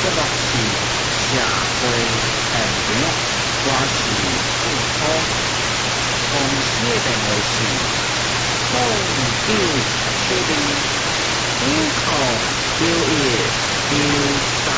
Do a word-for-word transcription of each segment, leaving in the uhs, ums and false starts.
落去社会现场，我是富通。公司的电话是零九七二九零九一九三，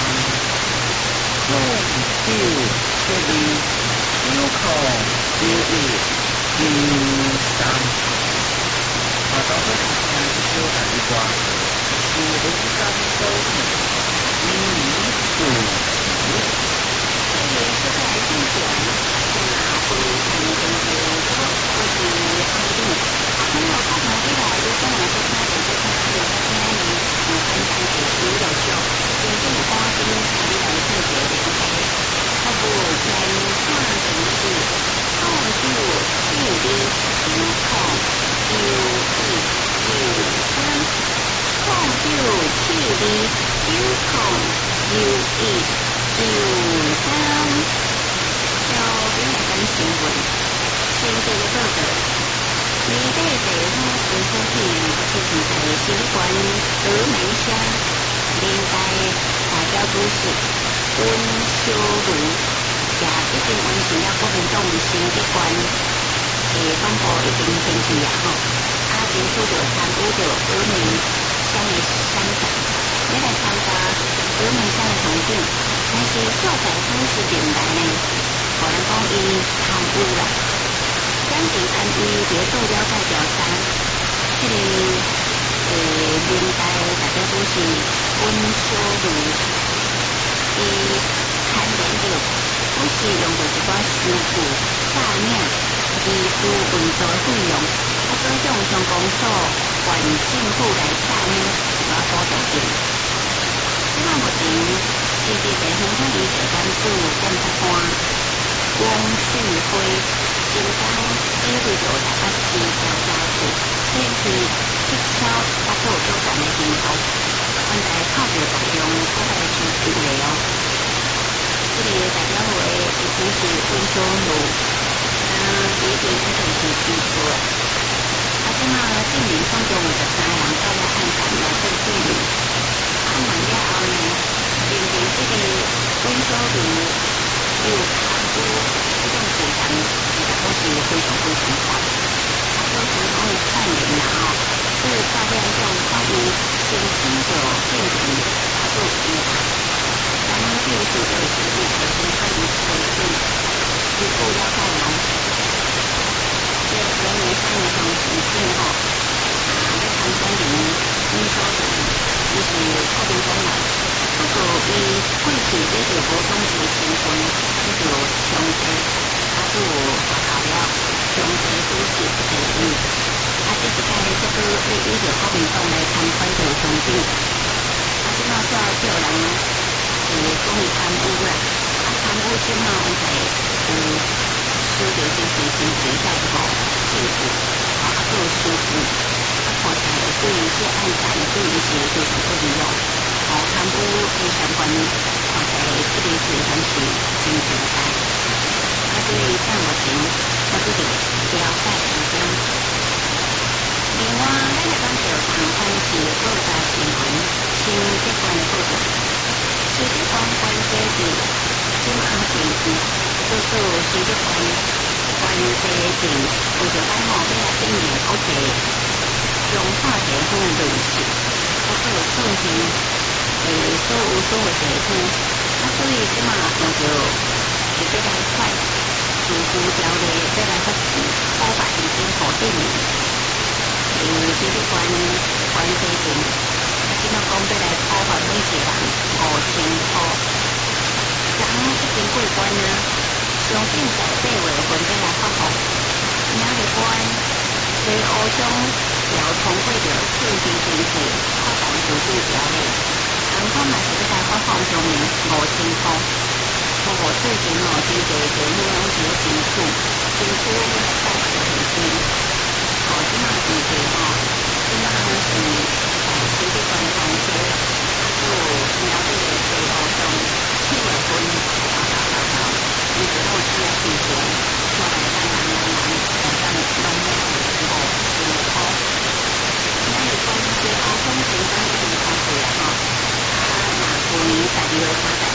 零九七二九零九一九三。啊，当初听一首台语歌，是林甘所唱《你不是》。 这个是在进行，那不是很正确，不是安定。那么他从一来就跟我说，他也是他是他现在呢，我分享给所有秀，真正花心才来特别的开。他不在上城市，后就去的情况九一九三，后就去的九控九一九三。要给我讲新闻，新这个报道。你对北方文书记就是在新冠峨眉乡连带代表主席温修如，也已经完成了国民党新一关诶广播已经登记啊吼，啊进出着参与着峨眉乡的乡长，要来参加峨眉乡的红景，但是坐在三十年代呢，可能讲伊参与啦。蒋平安伊伫做了代表三，迄个诶年代大家都是温修如，伊参联着，不是用着一寡收据诈领遗书运作费用，啊，所以种向公所县政府来诈领一寡补助金。即摆目前，市地地方法院地检署检察官汪旭辉。今天因为着台北市调查处先去撤销八座酒站的行动，阮在靠着大量国外的收据的哦。这个代表会已经是温修路，啊，已经开始是提出的。啊，即马证明总共有十三人到了案场来做证明，案完了后呢，认为这个温修路有贪污这种事情。都是非常非常大，啊，所以讲会串联啦吼，所以大家种法院申请着证明来做检查，咱们必须要是有地方法院申请，如果了解咯，这个人民上的方申请吼，啊，要参选人你所人，伊是国民党人，不过伊过去这个无总是身份，这就强制。啊，就学校了，强制主席提名，啊，这一届呢，这个会依着国民党来参选着乡长，啊，即马煞叫人是讲伊贪污啦，啊，贪污即马阮在有收着就是真实在吼政府，啊，啊，做收据，啊，看起来对于这案件对于是非常不利用，哦，贪污的相关看起来这个是还是真存在。所以像目前我这个了解其中，另外咱来讲着台湾是各家新闻新这关的报道，新这关关系是今暗前期做做新这关关系是为着咱吼要来证明国际中华地方的历史，包括创新诶所有所有地方，啊，所以即马我就是要来快。自负条例再来发起合法已经核定的，诶，这个关关系证，啊，即马讲要来合法每一个人五千块，人已经过关啊，相信在八月份要来发放，明日关西湖乡要通过着刺激经济发展自负条例，人讲嘛是要来发放上面五千块。我我最近哦，真侪侪迄种是新厝，新厝我来带一个很新，哦，即马真侪吼，即马是在新的关关系，啊，就了这个西湖乡七月份到到到到，伊就好需要提前，出来咱人人人来咱农业五千块，咱的关西湖乡前咱已经开始了吼，啊，那去年十二月三十。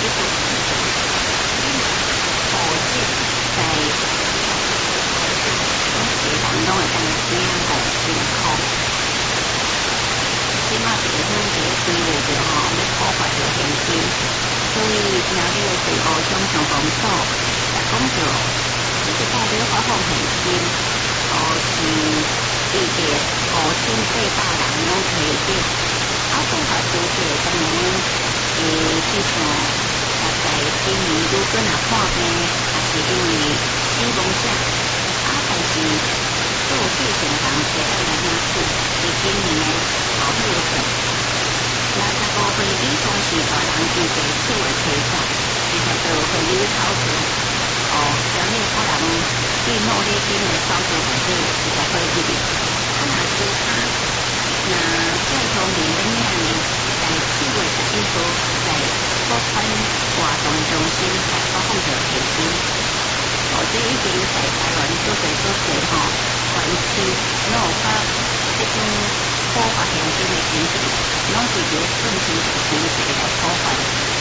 规划着吼，要破坏着现金，所以苗栗的税务总上公所也讲着，即代表发放现金，五千预计五千八百人拢提着，啊，中华书记当然诶，计算大概今年如果若破病，也是因为死亡者，啊，但是都有四成人会当来领取，是今年的后月份。六十五岁以上是大人预计取的提早，其实就会有操作。哦，像你可能对某类金的操作内底是在会入去，啊，若其他那最聪明的咩呢？在四月十一号在国款活动中心来发放着现金。哦，这已经在台湾做侪做侪吼，全市拢有发这种普发现金的形式，拢是由顺序的形式来普发。